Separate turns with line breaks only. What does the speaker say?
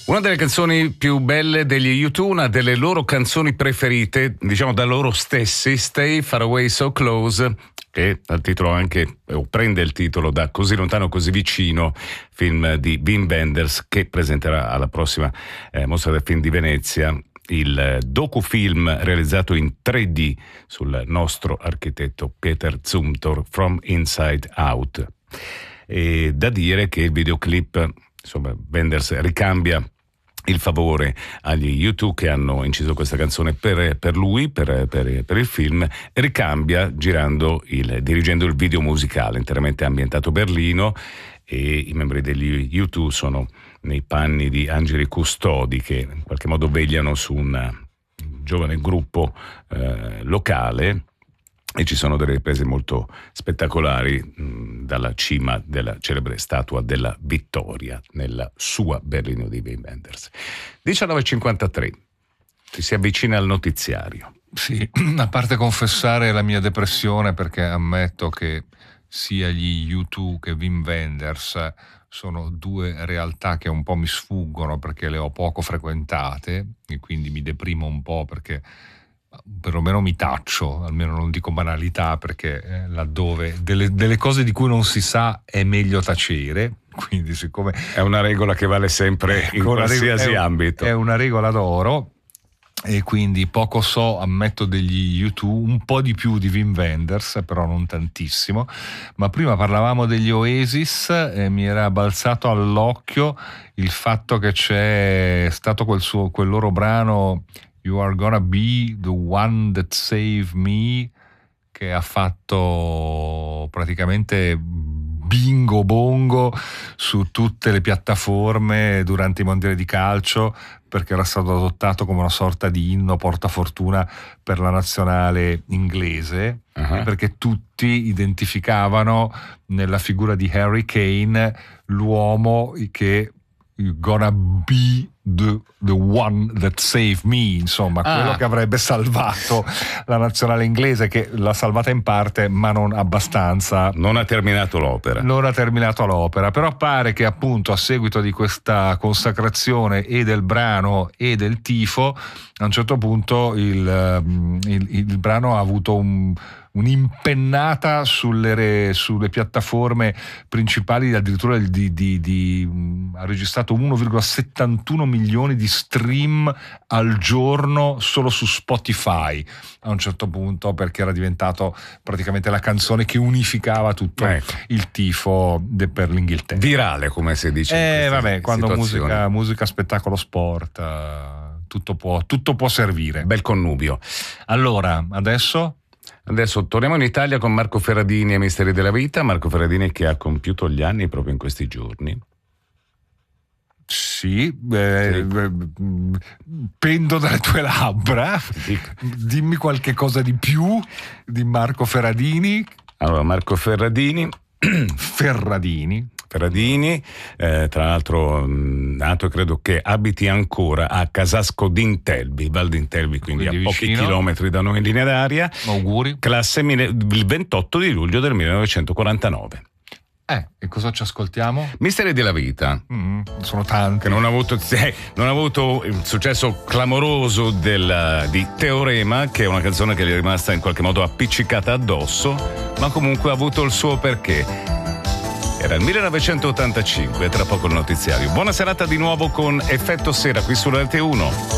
Una delle canzoni più belle degli U2, una delle loro canzoni preferite, diciamo da loro stessi, Stay Far Away So Close, che dal titolo anche, o prende il titolo da Così lontano così vicino, film di Wim Wenders, che presenterà alla prossima Mostra del Film di Venezia il docufilm realizzato in 3D sul nostro architetto Peter Zumthor, From Inside Out. E da dire che il videoclip, insomma, Wenders ricambia il favore agli U2 che hanno inciso questa canzone per lui, per il film, ricambia dirigendo il video musicale interamente ambientato a Berlino, e i membri degli U2 sono nei panni di Angeli Custodi, che in qualche modo vegliano su un giovane gruppo locale, e ci sono delle riprese molto spettacolari dalla cima della celebre Statua della Vittoria nella sua Berlino di Wim Wenders. 19:53, ci si avvicina al notiziario.
Sì, a parte confessare la mia depressione, perché ammetto che sia gli U2 che Wim Wenders sono due realtà che un po' mi sfuggono perché le ho poco frequentate, e quindi mi deprimo un po' perché perlomeno mi taccio, almeno non dico banalità, perché laddove delle cose di cui non si sa è meglio tacere, quindi siccome
è una regola che vale sempre in qualsiasi ambito,
è una regola d'oro, e quindi poco so, ammetto, degli U2, un po' di più di Wim Wenders, però non tantissimo. Ma prima parlavamo degli Oasis e mi era balzato all'occhio il fatto che c'è stato quel loro brano You Are Gonna Be the One That Save Me, che ha fatto praticamente bingo bongo su tutte le piattaforme durante i mondiali di calcio, perché era stato adottato come una sorta di inno portafortuna per la nazionale inglese, e perché tutti identificavano nella figura di Harry Kane l'uomo che gonna be the one that saved me, insomma, quello che avrebbe salvato la nazionale inglese, che l'ha salvata in parte ma non abbastanza.
Non ha terminato l'opera,
però pare che appunto a seguito di questa consacrazione e del brano e del tifo, a un certo punto il brano ha avuto un'impennata sulle piattaforme principali, addirittura ha registrato 1,71 milioni di stream al giorno solo su Spotify a un certo punto, perché era diventato praticamente la canzone che unificava tutto il tifo per l'Inghilterra.
Virale, come si dice.
Vabbè, quando musica, spettacolo, sport, tutto può servire.
Bel connubio.
Allora, adesso
torniamo in Italia con Marco Ferradini e Misteri della Vita. Marco Ferradini che ha compiuto gli anni proprio in questi giorni.
Sì. Pendo dalle tue labbra. Dimmi qualche cosa di più di Marco Ferradini.
Allora, Marco Ferradini, tra l'altro nato, credo che abiti ancora a Casasco d'Intelbi, Val d'Intelbi, quindi a pochi chilometri da noi in linea d'aria.
Auguri.
Classe il 28 di luglio del 1949.
E cosa ci ascoltiamo?
Misteri della Vita.
Sono tanti.
Che non ha avuto il successo clamoroso di Teorema, che è una canzone che gli è rimasta in qualche modo appiccicata addosso, ma comunque ha avuto il suo perché. Era il 1985, tra poco il notiziario. Buona serata di nuovo con Effetto Sera qui su RT1.